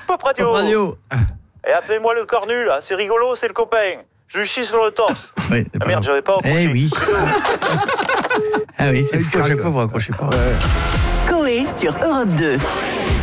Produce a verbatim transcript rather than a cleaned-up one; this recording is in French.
Pop Radio. Pop Radio. Et appelez-moi le cornu, là. C'est rigolo, c'est le copain. Je lui chie sur le torse. Oui, ah merde, j'avais pas accroché. Eh oui. Ah oui, c'est fou, à chaque fois vous raccrochez pas. Coé sur Europe deux.